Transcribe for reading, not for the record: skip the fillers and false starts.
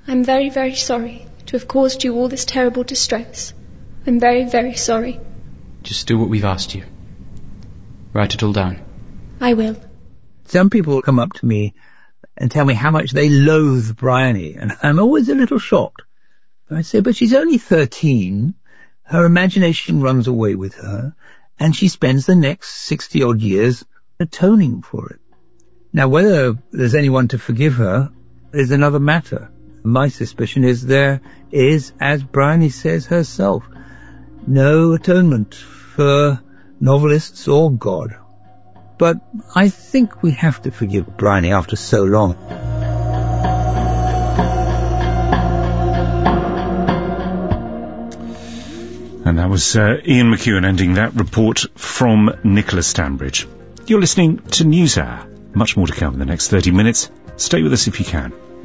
I'm very, very sorry to have caused you all this terrible distress. I'm very, very sorry. Just do what we've asked you. Write it all down. I will. Some people come up to me and tell me how much they loathe Bryony, and I'm always a little shocked. I say, but she's only 13, her imagination runs away with her, and she spends the next 60-odd years atoning for it. Now, whether there's anyone to forgive her is another matter. My suspicion is there is, as Bryony says herself, no atonement for novelists or God. But I think we have to forgive Bryony after so long. And that was Ian McEwan ending that report from Nicola Stanbridge. You're listening to NewsHour. Much more to come in the next 30 minutes. Stay with us if you can.